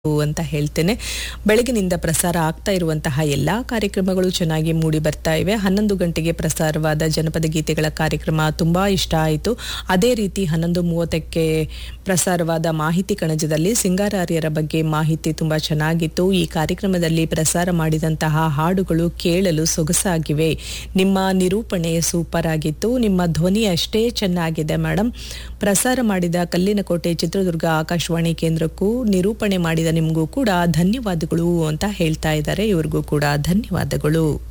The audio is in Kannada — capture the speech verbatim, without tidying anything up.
ಅಂತ ಹೇಳ್ತೇನೆ. ಬೆಳಗಿನಿಂದ ಪ್ರಸಾರ ಆಗ್ತಾ ಇರುವಂತಹ ಎಲ್ಲಾ ಕಾರ್ಯಕ್ರಮಗಳು ಚೆನ್ನಾಗಿ ಮೂಡಿ ಬರ್ತಾ ಇವೆ. ಹನ್ನೊಂದು ಗಂಟೆಗೆ ಪ್ರಸಾರವಾದ ಜನಪದ ಗೀತೆಗಳ ಕಾರ್ಯಕ್ರಮ ತುಂಬಾ ಇಷ್ಟ ಆಯಿತು. ಅದೇ ರೀತಿ ಹನ್ನೊಂದು ಮೂವತ್ತಕ್ಕೆ ಪ್ರಸಾರವಾದ ಮಾಹಿತಿ ಕಣಜದಲ್ಲಿ ಸಿಂಗಾರಾರ್ಯರ ಬಗ್ಗೆ ಮಾಹಿತಿ ತುಂಬಾ ಚೆನ್ನಾಗಿತ್ತು. ಈ ಕಾರ್ಯಕ್ರಮದಲ್ಲಿ ಪ್ರಸಾರ ಮಾಡಿದಂತಹ ಹಾಡುಗಳು ಕೇಳಲು ಸೊಗಸಾಗಿವೆ. ನಿಮ್ಮ ನಿರೂಪಣೆ ಸೂಪರ್ ಆಗಿತ್ತು. ನಿಮ್ಮ ಧ್ವನಿ ಅಷ್ಟೇ ಚೆನ್ನಾಗಿದೆ ಮೇಡಮ್. ಪ್ರಸಾರ ಮಾಡಿದ ಕಲ್ಲಿನಕೋಟೆ ಚಿತ್ರದುರ್ಗ ಆಕಾಶವಾಣಿ ಕೇಂದ್ರಕ್ಕೂ ನಿರೂಪಣೆ ಮಾಡಿದ ನಿಮಗೂ ಕೂಡ ಧನ್ಯವಾದಗಳು ಅಂತ ಹೇಳ್ತಾ ಇದ್ದಾರೆ. ಇವ್ರಿಗೂ ಕೂಡ ಧನ್ಯವಾದಗಳು.